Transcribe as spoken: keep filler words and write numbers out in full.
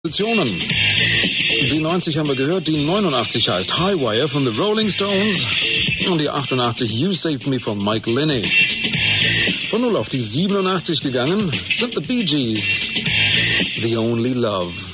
Die neunzig haben wir gehört, die neunundachtzig heißt Highwire von The Rolling Stones und die achtundachtzig You Saved Me von Mike Linney. Von null auf die siebenundachtzig gegangen sind The Bee Gees, The Only Love.